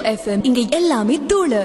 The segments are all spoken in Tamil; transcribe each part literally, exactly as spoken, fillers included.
எஃப்எம். இங்க எல்லாமே தூளு.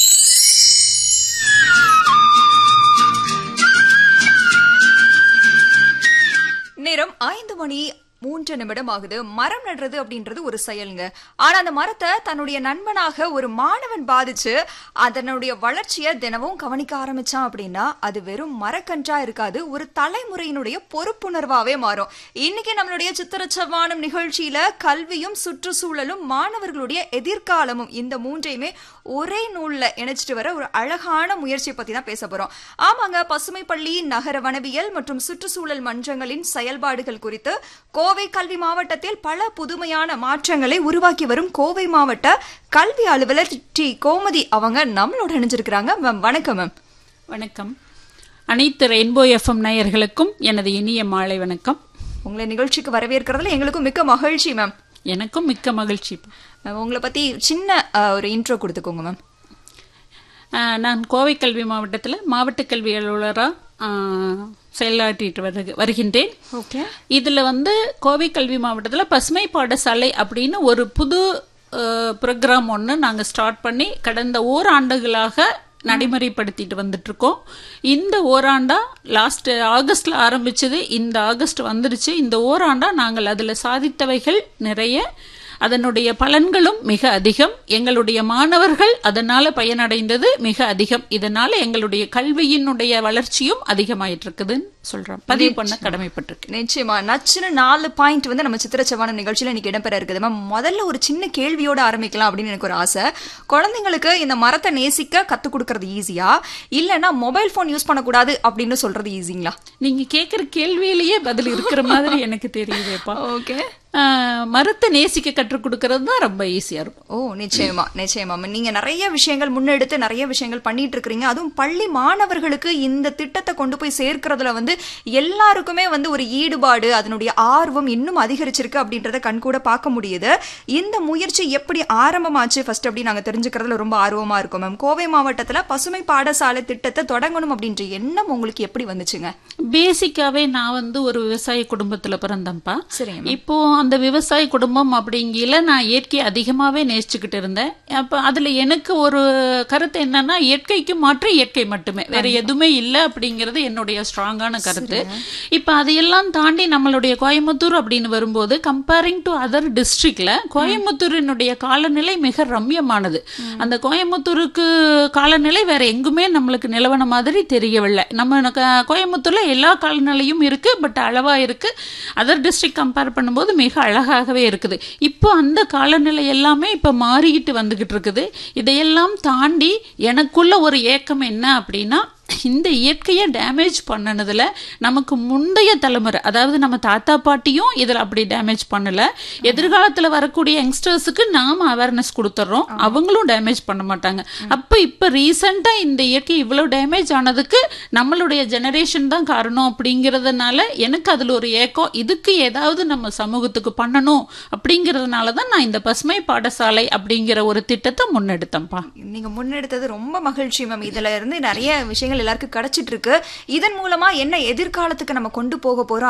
நேரம் ஐந்து மணி மூன்று நிமிடம் ஆகுது. மரம் நடுறது அப்படின்றது ஒரு செயலுங்க. ஆனா அந்த மரத்தை தன்னுடைய நண்பனாக ஒரு மாணவன் பாதிச்சு அதனுடைய வளர்ச்சியை தினமும் கவனிக்க ஆரம்பிச்சான் அப்படின்னா அது வெறும் மரக்கன்றா இருக்காது, ஒரு தலைமுறையினுடைய பொறுப்புணர்வாவே மாறும். இன்னைக்கு நம்மளுடைய சித்திரச்சவானம் நிகழ்ச்சியில கல்வியும் சுற்றுச்சூழலும் மாணவர்களுடைய எதிர்காலமும் இந்த மூன்றையுமே ஒரே நூல்ல இணைச்சிட்டு வர ஒரு அழகான முயற்சியை பத்தி தான் பேச போறோம். ஆமாங்க, பசுமை பள்ளி, நகர வனவியல் மற்றும் சுற்றுச்சூழல் மன்றங்களின் செயல்பாடுகள் குறித்து கோவை கல்வி மாவட்டத்தில் பல புதுமையான மாற்றங்களை உருவாக்கி வரும் கோவை மாவட்ட கல்வி அலுவலர் டி கோமதி அவங்க நம்மளோட இணைஞ்சிருக்கிறாங்க. மேம் வணக்கம். மேம் வணக்கம். அனைத்து ரெயின்போ எஃப்எம் நேயர்களுக்கும் எனது இனிய மாலை வணக்கம். உங்களை நிகழ்ச்சிக்கு வரவேற்கிறதுல எங்களுக்கும் மிக்க மகிழ்ச்சி மேம். எனக்கும் மிக்க மகிழ்ச்சி. உங்களை பத்தி சின்ன ஒரு இன்ட்ரோ கொடுத்துக்கோங்க மேம். நான் கோவை கல்வி மாவட்டத்தில் மாவட்ட கல்வி அலுவலராக செயலாற்றிட்டு வரு வருகின்றேன். ஓகே. இதுல வந்து கோவை கல்வி மாவட்டத்தில் பசுமை பாடசாலை அப்படின்னு ஒரு புது ப்ரோக்ராம் ஒன்று நாங்கள் ஸ்டார்ட் பண்ணி கடந்த ஓராண்டுகளாக நடைமுறைப்படுத்திட்டு வந்துட்டு இருக்கோம். இந்த ஓராண்டா லாஸ்ட் ஆகஸ்ட்ல ஆரம்பிச்சது, இந்த ஆகஸ்ட் வந்துருச்சு. இந்த ஓராண்டா நாங்கள் அதுல சாதித்தவைகள் நிறைய, அதனுடைய பலன்களும் மிக அதிகம். எங்களுடைய மாணவர்கள் அதனால பயனடைந்தது மிக அதிகம். இதனால எங்களுடைய கல்வியினுடைய வளர்ச்சியும் அதிகமாயிட்டு இருக்குதுன்னு சொல்றேன், பதிவு பண்ண கடமைப்பட்டிருக்கு. நிச்சயமா நச்சுன்னு நாலு பாயிண்ட் வந்து நம்ம சித்திரச்சவானம் நிகழ்ச்சியில இன்னைக்கு இடம்பெற இருக்குது. மேம், முதல்ல ஒரு சின்ன கேள்வியோட ஆரம்பிக்கலாம் அப்படின்னு எனக்கு ஒரு ஆசை. குழந்தைங்களுக்கு இந்த மரத்தை நேசிக்க கத்து கொடுக்கறது ஈஸியா, இல்லைன்னா மொபைல் போன் யூஸ் பண்ணக்கூடாது அப்படின்னு சொல்றது ஈஸிங்களா? நீங்க கேக்குற கேள்வியிலேயே பதில் இருக்கிற மாதிரி எனக்கு தெரியுதுப்பா. ஓகே. மரத்தை நேசிக்க கற்றுக் கொடுக்கறது தான் ரொம்ப ஈஸியா இருக்கும். ஓ நிச்சயமா நிச்சயமா. நீங்க நிறைய விஷயங்கள் முன்னெடுத்து நிறைய விஷயங்கள் பண்ணிட்டு இருக்கிறீங்க. அதுவும் பள்ளி மாணவர்களுக்கு இந்த திட்டத்தை கொண்டு போய் சேர்க்கிறதுல வந்து எல்லாருக்குமே வந்து ஒரு ஈடுபாடு, அதனுடைய ஆர்வம் இன்னும் அதிகரிச்சிருக்கு அப்படின்றத கண்கூட பார்க்க முடியுது. இந்த முயற்சி எப்படி ஆரம்பமாச்சு ஃபர்ஸ்ட் அப்படி நாங்க தெரிஞ்சுக்கிறதுல ரொம்ப ஆர்வமா இருக்கும் மேம். கோவை மாவட்டத்துல பசுமை பாடசாலை திட்டத்தை தொடங்கணும் அப்படின்ற எண்ணம் உங்களுக்கு எப்படி வந்துச்சுங்க? பேசிக்காவே நான் வந்து ஒரு விவசாய குடும்பத்துல பிறந்தேன்ப்பா. சரிங்க. இப்போ அந்த விவசாய குடும்பம் அப்படிங்கில நான் இயற்கையை அதிகமாவே நேசிச்சுக்கிட்டு இருந்தேன். அப்ப அதுல எனக்கு ஒரு கருத்து என்னன்னா, இயற்கைக்கு மாற்று இயற்கை மட்டுமே, வேற எதுவுமே இல்லை அப்படிங்கிறது என்னுடைய ஸ்ட்ராங்கான கருத்து. இப்ப அதையெல்லாம் தாண்டி நம்மளுடைய கோயம்புத்தூர் அப்படின்னு வரும்போது, கம்பேரிங் டு அதர் டிஸ்ட்ரிக்ட்ல கோயம்புத்தூரினுடைய காலநிலை மிக ரம்யமானது. அந்த கோயம்புத்தூருக்கு காலநிலை வேற எங்குமே நம்மளுக்கு நிலவன மாதிரி தெரியவில்லை. நம்ம கோயம்புத்தூர்ல எல்லா காலநிலையும் இருக்கு, பட் அளவா இருக்கு. அதர் டிஸ்ட்ரிக்ட் கம்பேர் பண்ணும்போது மிக அழகாகவே இருக்குது. இப்போ அந்த காலநிலை எல்லாமே இப்ப மாறிக்கிட்டு வந்துகிட்டு இருக்குது. இதையெல்லாம் தாண்டி எனக்குள்ள ஒரு ஏக்கம் என்ன அப்படின்னா, இந்த இயற்கையை டேமேஜ் பண்ணனதுல நமக்கு முந்தைய தலைமுறை, அதாவது நம்ம தாத்தா பாட்டியும் இதுல அப்படி டேமேஜ் பண்ணல. எதிர்காலத்துல வரக்கூடிய யங்ஸ்டர்ஸுக்கு நாம அவேர்னஸ் கொடுத்துறோம், அவங்களும் டேமேஜ் பண்ண மாட்டாங்க. அப்ப இப்ப ரீசெண்டா இந்த இயற்கை இவ்வளவு டேமேஜ் ஆனதுக்கு நம்மளுடைய ஜெனரேஷன் தான் காரணம் அப்படிங்கறதுனால எனக்கு அதுல ஒரு ஏக்கம், இதுக்கு ஏதாவது நம்ம சமூகத்துக்கு பண்ணணும் அப்படிங்கறதுனாலதான் நான் இந்த பசுமை பாடசாலை அப்படிங்கிற ஒரு திட்டத்தை முன்னெடுத்தேன்ப்பா. நீங்க முன்னெடுத்தது ரொம்ப மகிழ்ச்சி மேம். இதுல இருந்து நிறைய விஷயங்கள் எல்லாருக்கும் கிடைச்சிட்டு இருக்கு. இதன் மூலமா என்ன எதிர்காலத்துக்கு நம்ம கொண்டு போக போறோம்